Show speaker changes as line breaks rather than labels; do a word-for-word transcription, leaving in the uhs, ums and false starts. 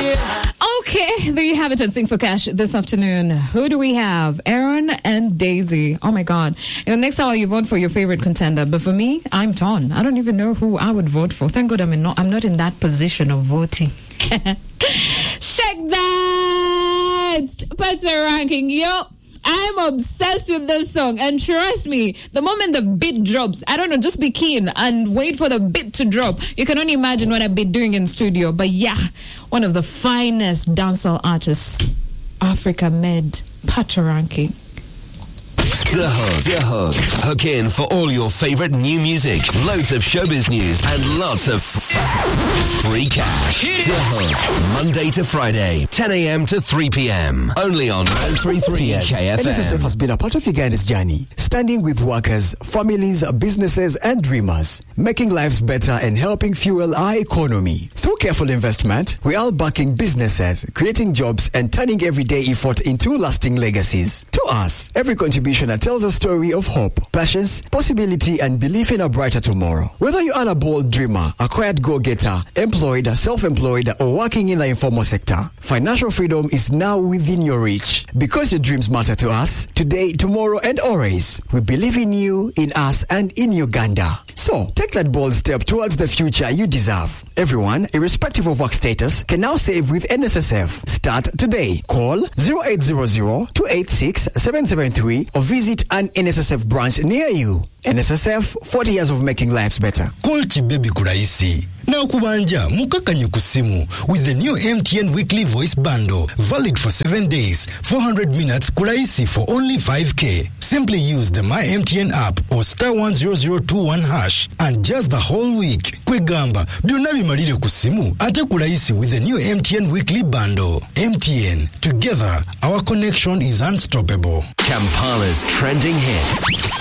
Okay, there you have it on Sing for Cash this afternoon. Who do we have? Aaron and Daisy. Oh my God. In the next hour, you vote for your favorite contender. But for me, I'm torn. I don't even know who I would vote for. Thank God I'm, in not, I'm not in that position of voting. Check that! Put a ranking, yo. I'm obsessed with this song, and trust me, the moment the beat drops, I don't know, just be keen and wait for the beat to drop. You can only imagine what I've been doing in studio. But yeah, one of the finest dancehall artists Africa made, Patoranking.
The Hook. The Hook. Hook in for all your favorite new music, loads of showbiz news, and lots of f- free cash. The Hook. Monday to Friday, ten a.m. to three p.m. Only on nine thirty-three K F M.
N S S F has been a part of Uganda's journey, standing with workers, families, businesses, and dreamers, making lives better and helping fuel our economy. Through careful investment, we are backing businesses, creating jobs, and turning everyday effort into lasting legacies. To us, every contribution tells a story of hope, passions, possibility, and belief in a brighter tomorrow. Whether you are a bold dreamer, a quiet go-getter, employed, self-employed, or working in the informal sector, financial freedom is now within your reach. Because your dreams matter to us, today, tomorrow, and always, we believe in you, in us, and in Uganda. So, take that bold step towards the future you deserve. Everyone, irrespective of work status, can now save with N S S F. Start today. Call zero eight zero zero, two eight six, seven seven three or visit an N S S F branch near you. N S S F, forty years of making lives better.
Call Chibebi Kuraisi. Now kubanja mukakanye kusimu with the new M T N weekly voice bundle, valid for seven days, four hundred minutes Kuraisi for only five K. Simply use the My M T N app or star one zero zero two one hash and just the whole week. Kwegamba byonabi malire kusimu ate Kuraisi with the new M T N weekly bundle. M T N, together our connection is unstoppable.
Kampala's trending hits.